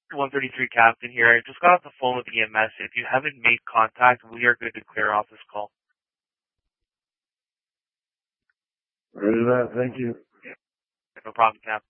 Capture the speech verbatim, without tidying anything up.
one thirty-three Captain here. I just got off the phone with E M S. If you haven't made contact, we are good to clear off this call. Ready that. Thank you. No problem, Cap.